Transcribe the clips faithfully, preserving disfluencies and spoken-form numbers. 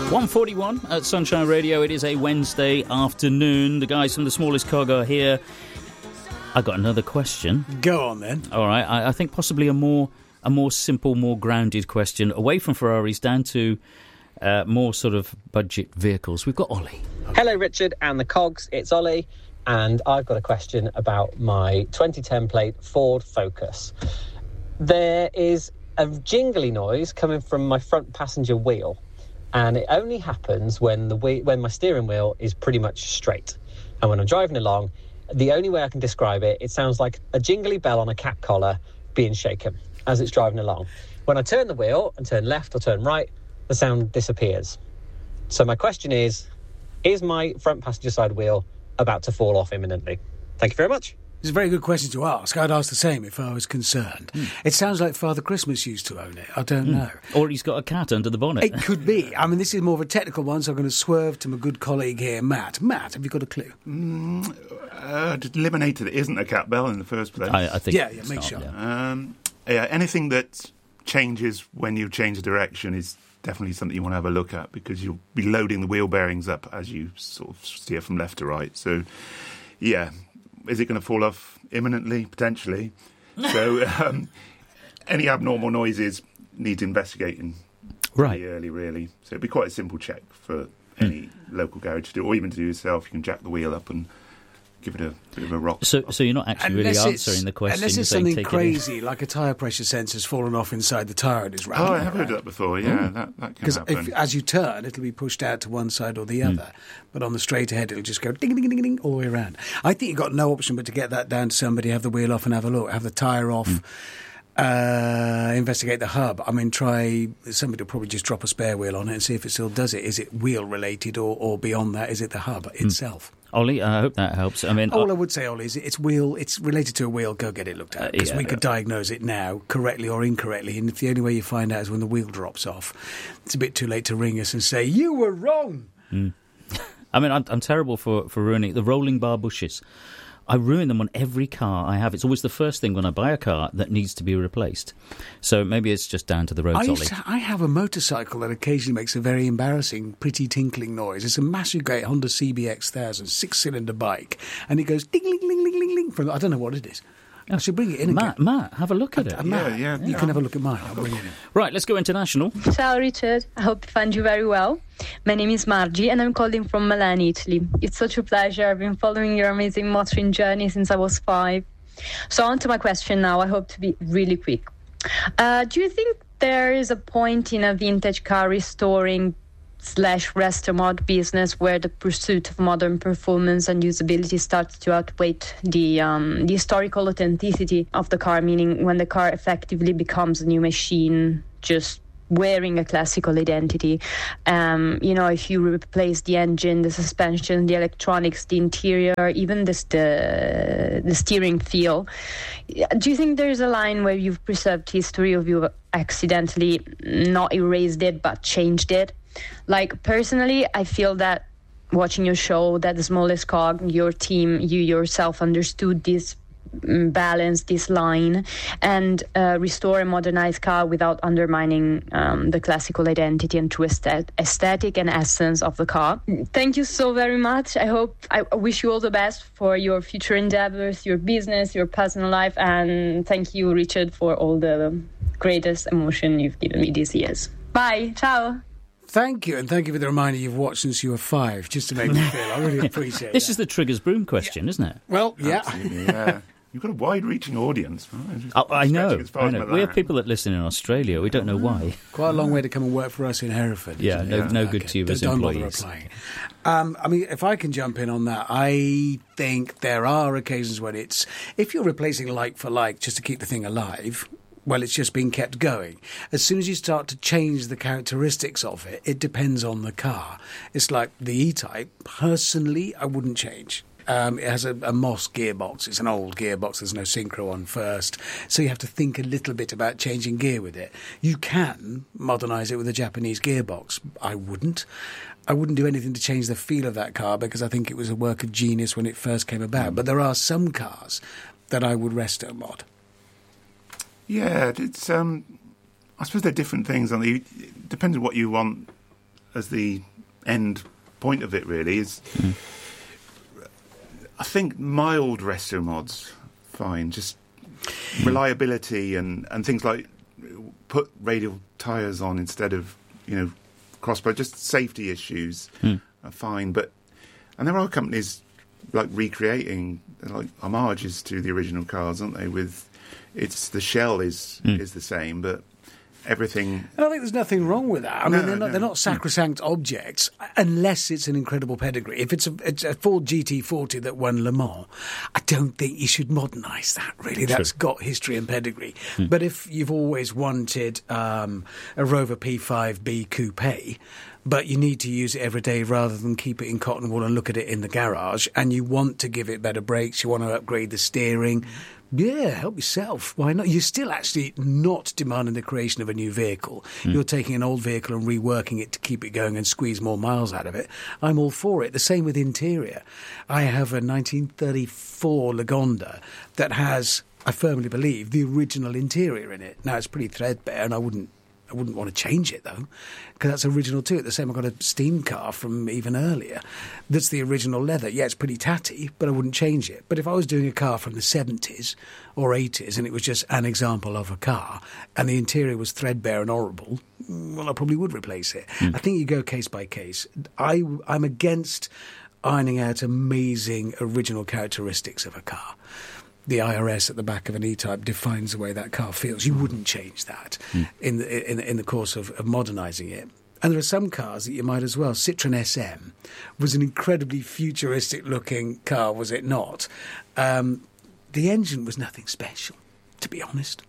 one forty-one at Sunshine Radio. It is a Wednesday afternoon. The guys from The Smallest Cog are here. I got another question. Go on then. All right. I, I think possibly a more a more simple, more grounded question, away from Ferraris down to uh, more sort of budget vehicles. We've got Ollie. Hello, Richard and the Cogs. It's Ollie, and I've got a question about my twenty ten plate Ford Focus. There is a jingly noise coming from my front passenger wheel, and it only happens when the wheel, when my steering wheel is pretty much straight. And when I'm driving along, the only way I can describe it, it sounds like a jingly bell on a cat collar being shaken as it's driving along. When I turn the wheel and turn left or turn right, the sound disappears. So my question is, is my front passenger side wheel about to fall off imminently? Thank you very much. It's a very good question to ask. I'd ask the same if I was concerned. Mm. It sounds like Father Christmas used to own it. I don't mm. know. Or he's got a cat under the bonnet. It could be. I mean, this is more of a technical one, so I'm going to swerve to my good colleague here, Matt. Matt, have you got a clue? Mm, uh, eliminated it isn't a cat bell in the first place. I, I think yeah, yeah, make sure. Yeah. Um, yeah, anything that changes when you change direction is definitely something you want to have a look at, because you'll be loading the wheel bearings up as you sort of steer from left to right. So, yeah, is it going to fall off imminently? Potentially. So, um, any abnormal noises need investigating right early, really. So it'd be quite a simple check for any mm. local garage to do, or even to do yourself. You can jack the wheel up and give it a bit of a rock. So, so you're not actually unless really answering the question. Unless it's saying, something crazy, it like a tyre pressure sensor's fallen off inside the tyre and is rattling. Oh, I have heard that before, yeah, mm. that, that can happen. Because as you turn, it'll be pushed out to one side or the mm. other. But on the straight ahead, it'll just go ding, ding, ding, ding, all the way around. I think you've got no option but to get that down to somebody, have the wheel off and have a look, have the tyre off. Mm. Uh, investigate the hub. I mean, try, somebody will probably just drop a spare wheel on it and see if it still does it. Is it wheel related, or, or beyond that, is it the hub mm. itself? Ollie, I hope that helps. I mean, all I, I would say, Ollie, is it's wheel. It's related to a wheel. Go get it looked at, because uh, yeah, we could yeah. diagnose it now, correctly or incorrectly. And if the only way you find out is when the wheel drops off, it's a bit too late to ring us and say you were wrong. Mm. I mean, I'm, I'm terrible for for ruining the rolling bar bushes. I ruin them on every car I have. It's always the first thing when I buy a car that needs to be replaced. So maybe it's just down to the roads, I, Ollie. To, I have a motorcycle that occasionally makes a very embarrassing, pretty tinkling noise. It's a massive, great Honda C B X one thousand, six-cylinder bike, and it goes ding-ling-ling-ling-ling-ling from. I don't know what it is. I should bring it in Matt, again. Matt, have a look at uh, it. Matt, yeah, yeah. You yeah. can have a look at mine. I'll bring it in. Right, let's go international. Ciao, Richard. I hope you find you very well. My name is Margie, and I'm calling from Milan, Italy. It's such a pleasure. I've been following your amazing motoring journey since I was five. So on to my question now. I hope to be really quick. Uh, do you think there is a point in a vintage car restoring slash restore mod business where the pursuit of modern performance and usability starts to outweigh the um, the historical authenticity of the car, meaning when the car effectively becomes a new machine, just wearing a classical identity? Um, you know, if you replace the engine, the suspension, the electronics, the interior, even this, the the steering feel, do you think there's a line where you've preserved history, or you've accidentally not erased it but changed it? Like, personally, I feel that watching your show, that The Smallest Cog, your team, you yourself understood this balance, this line, and uh, restore a modernized car without undermining um, the classical identity and true aesthet- aesthetic and essence of the car. Thank you so very much. I hope, I wish you all the best for your future endeavors, your business, your personal life, and thank you, Richard, for all the greatest emotion you've given me these years. Bye. Ciao. Thank you, and thank you for the reminder you've watched since you were five, just to make me feel. I really appreciate it. This that. is the Triggers Broom question, yeah. isn't it? Well, yeah. Absolutely, yeah. You've got a wide-reaching audience. Oh, I know. I know. We have people that listen in Australia. We don't know why. Quite a long way to come and work for us in Hereford. Yeah, no, it? no okay. good to you don't, as don't employees. Bother applying. Um, I mean, if I can jump in on that, I think there are occasions when it's, if you're replacing like for like just to keep the thing alive, well, it's just been kept going. As soon as you start to change the characteristics of it, it depends on the car. It's like the E-Type. Personally, I wouldn't change. Um, it has a, a Moss gearbox. It's an old gearbox. There's no synchro on first. So you have to think a little bit about changing gear with it. You can modernise it with a Japanese gearbox. I wouldn't. I wouldn't do anything to change the feel of that car, because I think it was a work of genius when it first came about. But there are some cars that I would resto mod. Yeah, it's. Um, I suppose they're different things. On the, it depends on what you want as the end point of it, really. Is mm. I think mild resto mods, fine. Just mm. reliability and, and things like put radial tyres on instead of, you know, crossbar. Just safety issues mm. are fine. But and there are companies like recreating like homages to the original cars, aren't they? With it's the shell is mm. is the same, but everything. And I think there's nothing wrong with that. I no, mean, they're not, no. they're not sacrosanct objects unless it's an incredible pedigree. If it's a, it's a Ford G T forty that won Le Mans, I don't think you should modernise that, really. True. That's got history and pedigree. Hmm. But if you've always wanted um, a Rover P five B coupe, but you need to use it every day rather than keep it in cotton wool and look at it in the garage, and you want to give it better brakes, you want to upgrade the steering, yeah, help yourself. Why not? You're still actually not demanding the creation of a new vehicle. Mm. You're taking an old vehicle and reworking it to keep it going and squeeze more miles out of it. I'm all for it. The same with interior. I have a nineteen thirty-four Lagonda that has, I firmly believe, the original interior in it. Now, it's pretty threadbare, and I wouldn't I wouldn't want to change it, though, because that's original too. The same, I've got a steam car from even earlier. That's the original leather. Yeah, it's pretty tatty, but I wouldn't change it. But if I was doing a car from the seventies or eighties and it was just an example of a car and the interior was threadbare and horrible, well, I probably would replace it. Mm. I think you go case by case. I, I'm against ironing out amazing original characteristics of a car. The I R S at the back of an E-Type defines the way that car feels. You wouldn't change that mm. in, the, in, in the course of, of modernising it. And there are some cars that you might as well. Citroën S M was an incredibly futuristic-looking car, was it not? Um, the engine was nothing special, to be honest.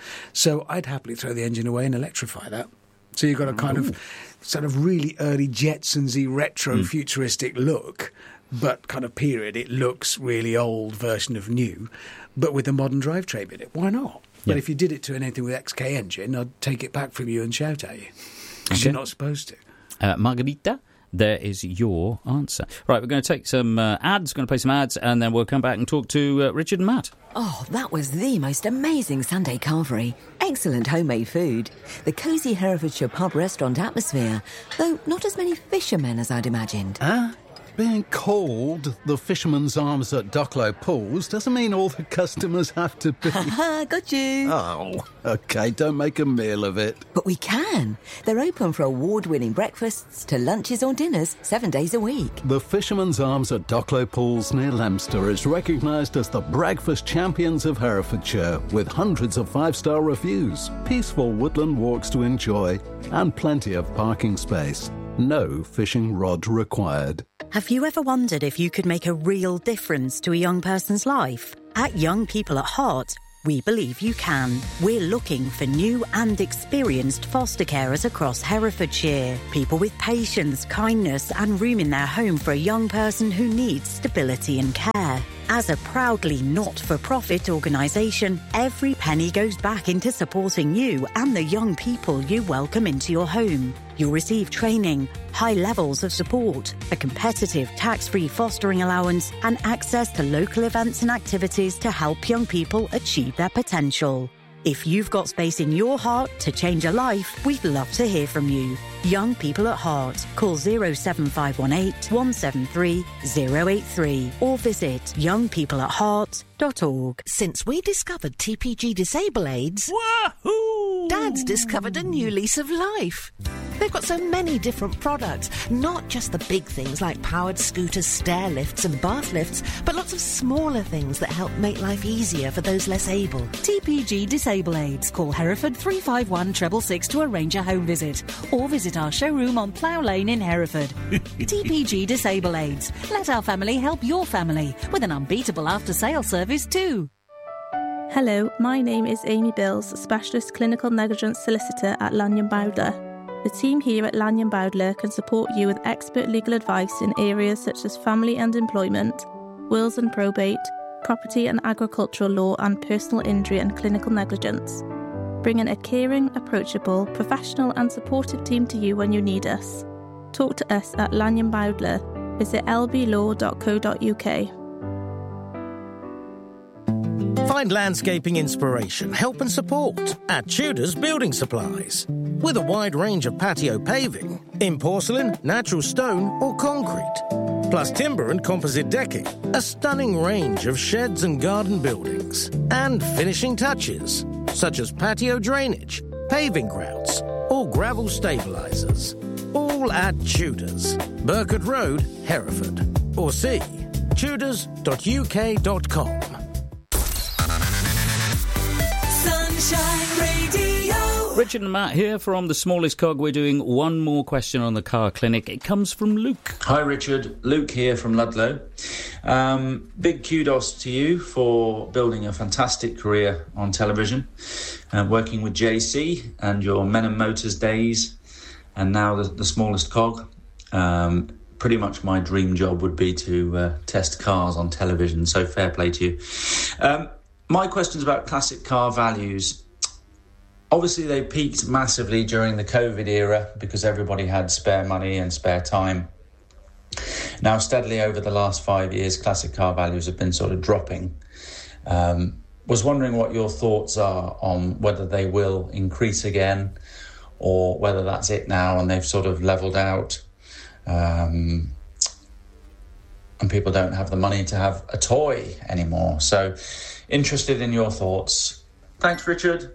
So I'd happily throw the engine away and electrify that. So you've got a kind Ooh. of sort of really early Jetsons-y retro mm. futuristic look, but kind of period, it looks really old version of new, but with a modern drivetrain in it. Why not? Yeah. But if you did it to anything with X K engine, I'd take it back from you and shout at you. Because okay. you're not supposed to. Uh, Margarita, there is your answer. Right, we're going to take some uh, ads, going to play some ads, and then we'll come back and talk to uh, Richard and Matt. Oh, that was the most amazing Sunday carvery. Excellent homemade food. The cosy Herefordshire pub restaurant atmosphere, though not as many fishermen as I'd imagined. Huh? Being called the Fisherman's Arms at Ducklow Pools doesn't mean all the customers have to be... Ha got you. Oh, OK, don't make a meal of it. But we can. They're open for award-winning breakfasts to lunches or dinners seven days a week. The Fisherman's Arms at Ducklow Pools near Leominster is recognised as the breakfast champions of Herefordshire, with hundreds of five-star reviews, peaceful woodland walks to enjoy, and plenty of parking space. No fishing rod required. Have you ever wondered if you could make a real difference to a young person's life? At Young People at Heart, we believe you can. We're looking for new and experienced foster carers across Herefordshire. People with patience, kindness and room in their home for a young person who needs stability and care. As a proudly not-for-profit organisation, every penny goes back into supporting you and the young people you welcome into your home. You'll receive training, high levels of support, a competitive tax-free fostering allowance and access to local events and activities to help young people achieve their potential. If you've got space in your heart to change a life, we'd love to hear from you. Young People at Heart. Call oh seven five one eight, one seven three, oh eight three or visit young people at heart dot org. Since we discovered T P G Disable Aids, Wahoo! Dad's discovered a new lease of life. They've got so many different products, not just the big things like powered scooters, stair lifts and bath lifts, but lots of smaller things that help make life easier for those less able. T P G Disable Aids. Call Hereford three five one, six six six to arrange a home visit, or visit our showroom on Plough Lane in Hereford. T P G Disable Aids. Let our family help your family with an unbeatable after-sales service too. Hello, my name is Amy Bills, Specialist Clinical Negligence Solicitor at Lanyon Bowdler. The team here at Lanyon Bowdler can support you with expert legal advice in areas such as family and employment, wills and probate, property and agricultural law, and personal injury and clinical negligence. Bringing a caring, approachable, professional and supportive team to you when you need us. Talk to us at Lanyon Bowdler. Visit l b law dot co dot u k. Find landscaping inspiration, help and support at Tudor's Building Supplies. with a wide range of patio paving in porcelain, natural stone or concrete, plus timber and composite decking, a stunning range of sheds and garden buildings, and finishing touches such as patio drainage, paving grouts or gravel stabilisers. All at Tudors, Burkett Road, Hereford. Or see tudors dot u k dot com. Sunshine Radio. Richard and Matt here from The Smallest Cog. We're doing one more question on the car clinic. It comes from Luke. Hi Richard, Luke here from Ludlow. Um, big kudos to you for building a fantastic career on television, uh, working with J C and your Men and Motors days, and now the, the Smallest Cog. Um, pretty much my dream job would be to uh, test cars on television, so fair play to you. Um, my question's about classic car values. Obviously, they peaked massively during the COVID era because everybody had spare money and spare time. Now, steadily over the last five years, classic car values have been sort of dropping. Um, was wondering what your thoughts are on whether they will increase again or whether that's it now and they've sort of levelled out. Um, and people don't have the money to have a toy anymore. So, interested in your thoughts. Thanks, Richard.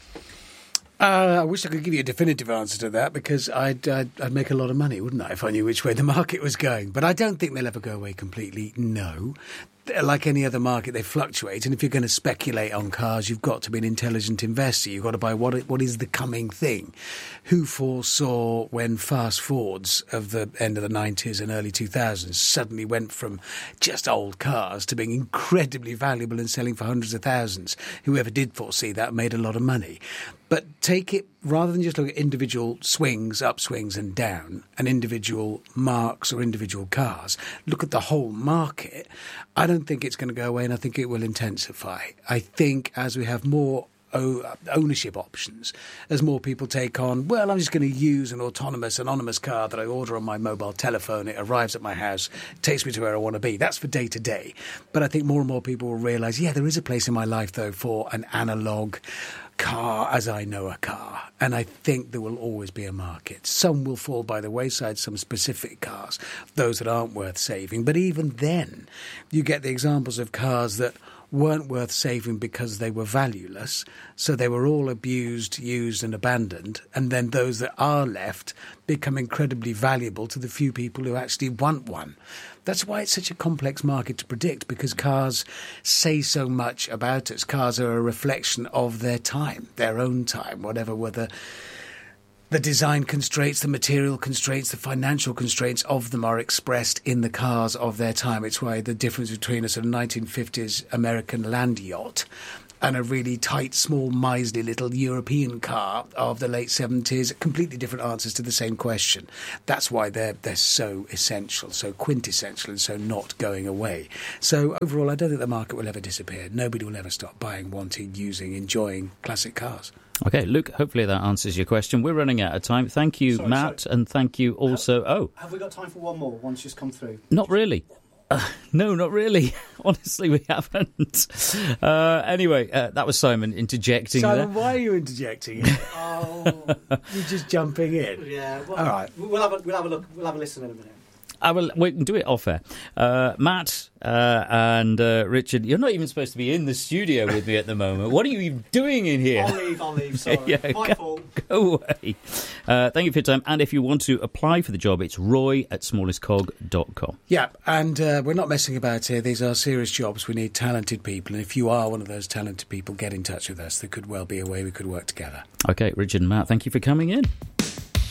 Uh, I wish I could give you a definitive answer to that because I'd, I'd I'd make a lot of money, wouldn't I, if I knew which way the market was going. But I don't think they'll ever go away completely, no. Like any other market, they fluctuate. And if you're going to speculate on cars, you've got to be an intelligent investor. You've got to buy what what is the coming thing. Who foresaw when fast Fords of the end of the nineties and early two thousands suddenly went from just old cars to being incredibly valuable and selling for hundreds of thousands? Whoever did foresee that made a lot of money. But take it, rather than just look at individual swings, upswings and down, and individual marques or individual cars, look at the whole market. I don't think it's going to go away, and I think it will intensify. I think as we have more ownership options, as more people take on, well, I'm just going to use an autonomous, anonymous car that I order on my mobile telephone, it arrives at my house, takes me to where I want to be. That's for day to day. But I think more and more people will realise, yeah, there is a place in my life, though, for an analogue car as I know a car. And I think there will always be a market. Some will fall by the wayside, some specific cars, those that aren't worth saving. But even then, you get the examples of cars that weren't worth saving because they were valueless, so they were all abused, used and abandoned, and then those that are left become incredibly valuable to the few people who actually want one. That's why it's such a complex market to predict, because cars say so much about us. Cars are a reflection of their time, their own time, whatever were the The design constraints, the material constraints, the financial constraints of them are expressed in the cars of their time. It's why the difference between a sort of nineteen fifties American land yacht and a really tight, small, miserly little European car of the late seventies, completely different answers to the same question. That's why they're they're so essential, so quintessential, and so not going away. So overall, I don't think the market will ever disappear. Nobody will ever stop buying, wanting, using, enjoying classic cars. Okay, Luke, hopefully that answers your question. We're running out of time. Thank you, sorry, Matt, sorry. And thank you also... Have, oh. Have we got time for one more? One's just come through. Not really. Uh, no, not really. Honestly, we haven't. Uh, anyway, uh, that was Simon interjecting Simon, there. why are you interjecting? oh, you're just jumping in. Yeah. Well, all right. We'll have a, we'll have a look. We'll have a listen in a minute. I will. We can do it off air. Uh, Matt uh, and uh, Richard, you're not even supposed to be in the studio with me at the moment. What are you even doing in here? I'll leave. I'll leave. Sorry. yeah, My go, fault. Go away. Uh, thank you for your time. And if you want to apply for the job, it's roy at smallest cog dot com. Yeah, and uh, we're not messing about here. These are serious jobs. We need talented people. And if you are one of those talented people, get in touch with us. There could well be a way we could work together. Okay, Richard and Matt, thank you for coming in.